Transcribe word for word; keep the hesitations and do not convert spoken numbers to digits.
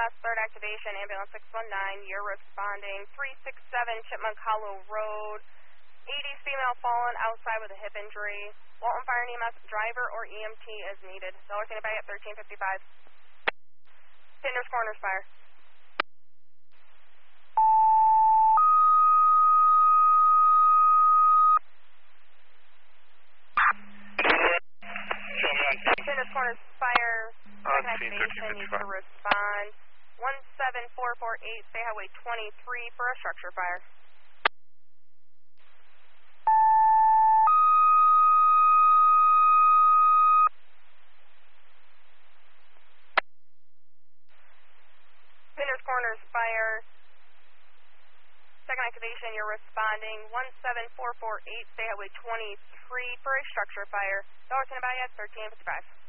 S, third activation, ambulance six one nine, you're responding three six seven Chipmunk Hollow Road. eighties female fallen outside with a hip injury. Walton Fire and E M S driver or E M T is needed. Dollar City Bay at thirteen fifty-five. Tinders Corners Fire. Tinders Corners Fire. Second activation, needs to respond. one seven four four eight, State Highway twenty-three for a structure fire. Tinders Corners Fire. Second activation, you're responding one seven four four eight, State Highway twenty-three for a structure fire. Dollar City Bay at thirteen fifty-five.